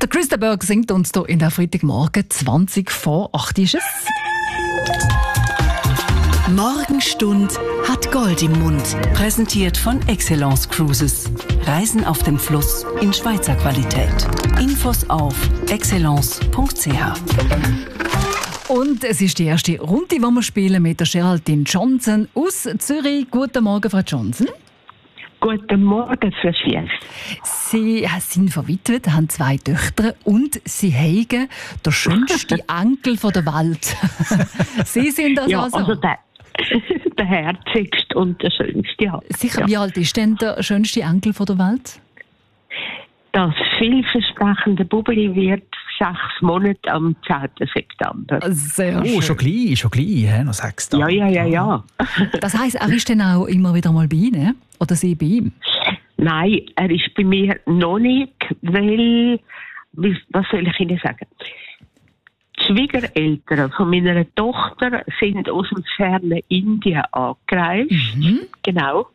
Der Chris Berg singt uns hier in der Freitagmorgen 20 vor 8 ist es. Morgenstund hat Gold im Mund. Präsentiert von Excellence Cruises. Reisen auf dem Fluss in Schweizer Qualität. Infos auf excellence.ch. Und es ist die erste Runde, die wir spielen mit der Geraldine Johnson aus Zürich. Guten Morgen, Frau Johnson. Guten Morgen, Frau Schiess. Sie sind verwitwet, haben 2 Töchter und Sie haben den schönsten Enkel der Welt. Sie sind das ja, also? Also der herzigste und der schönste. Ja. Sicher, ja. Wie alt ist denn der schönste Enkel der Welt? Das vielversprechende Bubeli wird 6 Monate am 10. September. Sehr schön. Schon gleich, noch 6 Tage. Ja. Das heisst, er ist dann auch immer wieder mal bei Ihnen? Oder Sie bei ihm? Nein, er ist bei mir noch nicht, weil, was soll ich Ihnen sagen? Die Schwiegereltern von meiner Tochter sind aus dem fernen Indien angereist. Genau.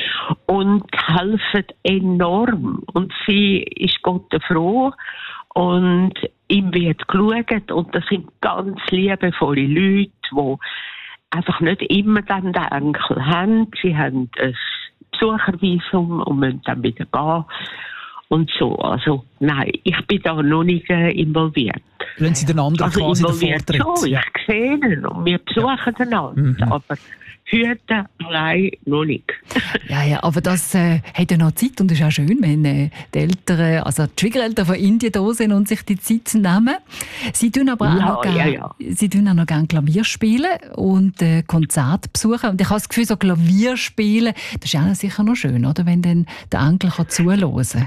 Und helfen enorm. Und sie ist Gott froh. Und ihm wird geschaut. Und das sind ganz liebevolle Leute, die einfach nicht immer dann den Enkel haben. Sie haben ein Besuchervisum und müssen dann wieder gehen. Und so. Also, nein, ich bin da noch nicht involviert. Lassen Sie den anderen quasi den Vortritt? Schon, ich sehe ihn und wir besuchen einander. Aber hüten allein noch nicht. Ja, aber das hat ja noch Zeit und ist auch schön, wenn die Eltern, also die Schwiegereltern von Indien da sind und sich die Zeit nehmen. Sie tun aber auch noch gerne Klavier spielen und Konzerte besuchen. Und ich habe das Gefühl, so Klavier spielen, das ist auch sicher noch schön, oder? Wenn dann der Enkel zuhören kann.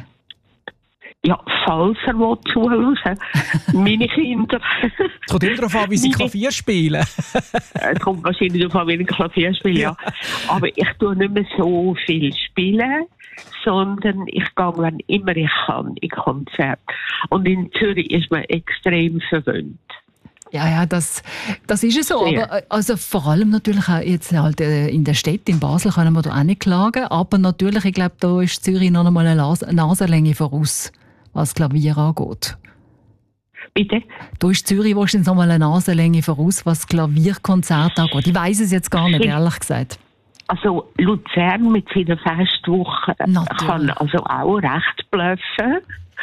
Ja, falls er zuhören will. Meine Kinder. Es kommt immer darauf an, wie sie Klavier spielen. Es kommt wahrscheinlich darauf an, wie ich Klavier spiele, ja. Aber ich tue nicht mehr so viel spielen, sondern ich gehe, wann immer ich kann, in Konzerte. Und in Zürich ist man extrem verwöhnt. Ja, das ist es so. Aber also vor allem natürlich auch jetzt halt in der Stadt, in Basel, können wir da auch nicht klagen. Aber natürlich, ich glaube, da ist Zürich noch einmal eine Nasenlänge voraus, was Klavier angeht. Bitte? Da ist Zürich wahrscheinlich noch mal eine Nasenlänge voraus, was Klavierkonzerte angeht. Ich weiss es jetzt gar nicht, ehrlich gesagt. Also Luzern mit seiner Festwoche kann also auch recht bluffen.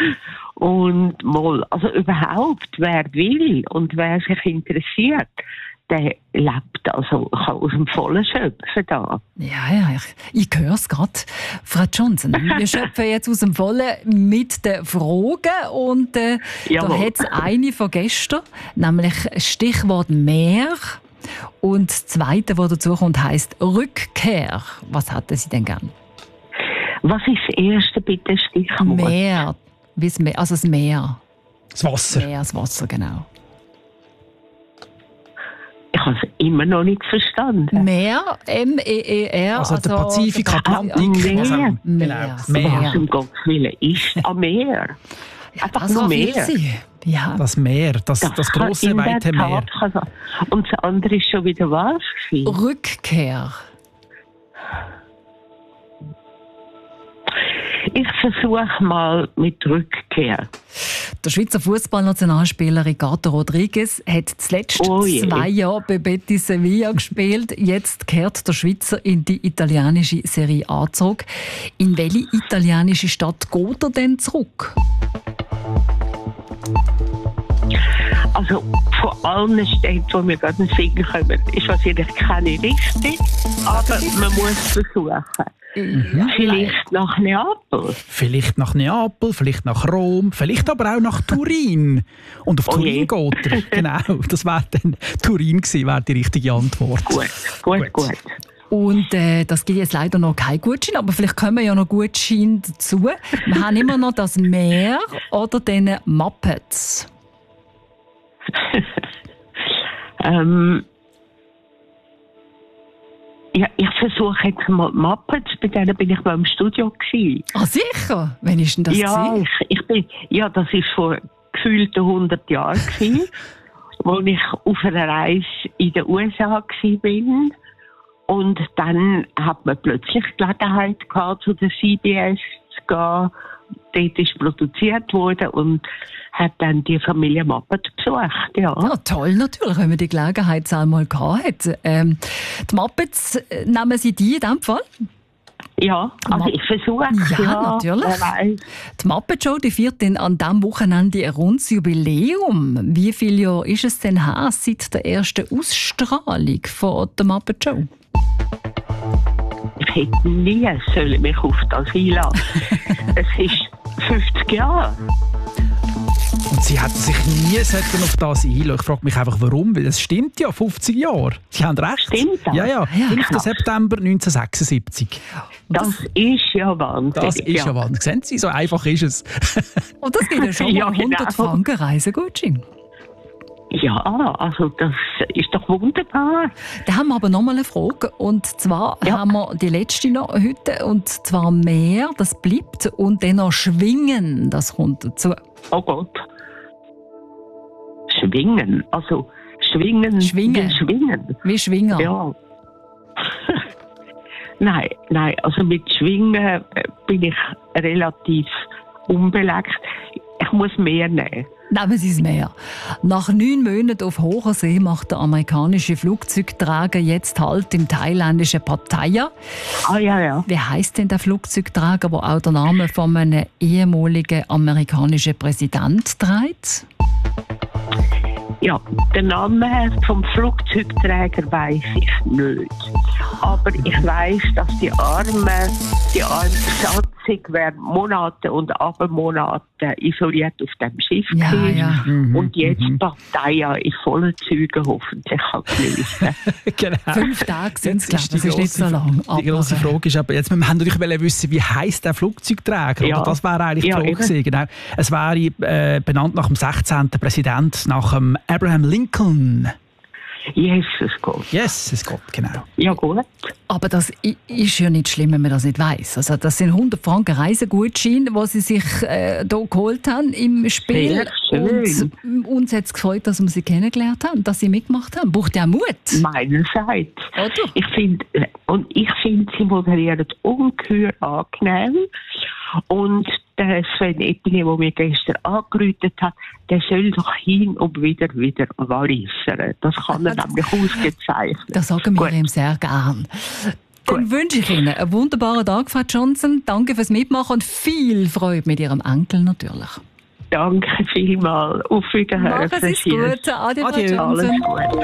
Und mal, also überhaupt, wer will und wer sich interessiert, der lebt, also kann aus dem Vollen schöpfen da. Ja, ich höre es gerade. Frau Johnson, wir schöpfen jetzt aus dem Vollen mit den Fragen und da hat es eine von gestern, nämlich Stichwort Meer. Und das Zweite, was dazu kommt, heisst Rückkehr. Was hätten Sie denn gern? Was ist das erste, bitte, Stichwort? Meer. Also das Meer. Das Wasser. Meer, das Wasser, genau. Ich habe es immer noch nicht verstanden. Meer, M-E-E-R. Also der Pazifik, Atlantik. Meer. Was um Gottes Willen ist am Meer? Ja, das nur Meer. Ja. Das Meer, das grosse, weite Meer. Und das andere ist schon wieder was? Rückkehr. Ich versuche mal mit Rückkehr. Der Schweizer Fußballnationalspieler Ricardo Rodriguez hat zuletzt 2 Jahre bei Betis Sevilla gespielt. Jetzt kehrt der Schweizer in die italienische Serie A zurück. In welche italienische Stadt geht er denn zurück? Also von allen Städten, die mir gerade in den Sinn kommen, ist wahrscheinlich keine richtig, aber man muss versuchen. Vielleicht nach Neapel. Vielleicht nach Neapel, vielleicht nach Rom, vielleicht aber auch nach Turin. Und auf Turin geht er. Genau, das wäre dann Turin gewesen, wäre die richtige Antwort. Gut. Und das gibt jetzt leider noch kein Gutschein, aber vielleicht kommen ja noch Gutscheine dazu. Wir haben immer noch das Meer oder den Muppets. Ja, ich versuche jetzt mal Muppets, bei denen bin ich mal im Studio gewesen. Ah, sicher? Wann ist denn das? Das ist vor gefühlten 100 Jahren gewesen, wo ich auf einer Reise in den USA bin. Und dann hat man plötzlich Gelegenheit gehabt, zu der CBS zu gehen dort ist produziert worden und hat dann die Familie Muppet besucht. Ja, toll natürlich, wenn man die Gelegenheit einmal gehabt hat. Die Muppets, nehmen Sie die in diesem Fall? Ja, also ich versuche es. Ja, natürlich. Die Muppet Show, die feiert an diesem Wochenende ein rundes Jubiläum. Wie viele Jahre ist es denn her seit der ersten Ausstrahlung von der Muppet Show? Ich hätte nie mich auf das einlassen. Es ist 50 Jahre. Und Sie hätten sich nie auf das einlassen. Ich frage mich einfach, warum. Weil es stimmt ja, 50 Jahre. Sie haben recht. Stimmt das? Ja. 5. September 1976. Das ist ja Wahnsinn. Das ist ja Wahnsinn. Sehen Sie, so einfach ist es. Und das gibt ja schon mal 100 Franken Reisegutschein. Ja, also das ist doch wunderbar. Da haben wir aber noch mal eine Frage. Und zwar haben wir die letzte noch heute. Und zwar mehr, das bleibt. Und dann noch Schwingen, das kommt dazu. Oh Gott. Schwingen, also schwingen. Wie Schwinger. Ja. Nein, also mit Schwingen bin ich relativ unbelegt. Ich muss mehr nehmen. Nehmen Sie es mehr. Nach 9 Monaten auf hoher See macht der amerikanische Flugzeugträger jetzt Halt im thailändischen Pattaya. Ja. Wie heisst denn der Flugzeugträger, der auch den Namen von einem ehemaligen amerikanischen Präsidenten trägt? Ja, den Namen vom Flugzeugträger weiss ich nicht. Aber ich weiss, dass die arme Besatzung während Monate und Abendmonate isoliert auf dem Schiff ja. Und jetzt Pattaya in vollen Zügen hoffentlich kann geniessen. Genau. 5 Tage sind es, glaube ich. Das ist nicht so lang. Die grosse Frage ist aber, jetzt, wir haben natürlich wissen, wie heisst der Flugzeugträger? Ja. Das wäre eigentlich die Frage gewesen. Genau. Es wäre benannt nach dem 16. Präsident, nach dem Abraham Lincoln. Jesus Gott, genau. Ja, gut. Aber das ist ja nicht schlimm, wenn man das nicht weiss. Also das sind 100 Franken Reisegutschein, die Sie sich hier geholt haben im Spiel. Sehr schön. Und uns hat es gefreut, dass wir Sie kennengelernt haben, dass Sie mitgemacht haben. Braucht ja Mut. Meinerseits. Ich finde, Sie moderieren ungeheuer angenehm. Und der Sven Epine, der mir gestern angerufen hat, der soll doch hin und wieder variieren. Das kann er nämlich ausgezeichnet. Das sagen wir ihm sehr gern. Dann wünsche ich Ihnen einen wunderbaren Tag, Frau Johnson. Danke fürs Mitmachen und viel Freude mit Ihrem Enkel natürlich. Danke vielmals. Auf Wiederhören. Machen Sie es gut. Adi, Frau Johnson. Alles gut.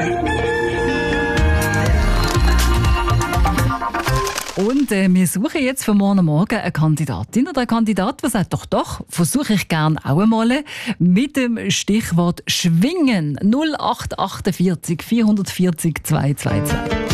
Und wir suchen jetzt für morgen Morgen eine Kandidatin oder einen Kandidat, der sagt, doch, versuche ich gerne auch einmal mit dem Stichwort Schwingen 0848 440 222.